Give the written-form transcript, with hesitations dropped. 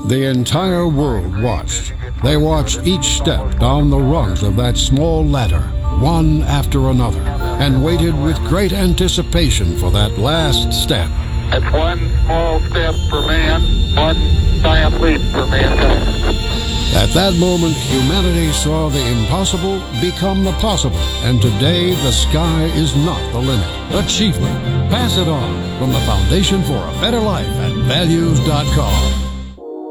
The entire world watched. They watched each step down the rungs of that small ladder, one after another, and waited with great anticipation for that last step. It's one small step for man, one giant leap for mankind. At that moment, humanity saw the impossible become the possible, and today the sky is not the limit. Achievement. Pass it on from the Foundation for a Better Life at values.com.